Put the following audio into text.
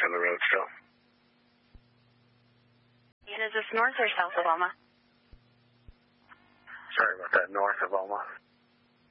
on the road still. And is this north or south of Alma? Sorry about that, north of Alma.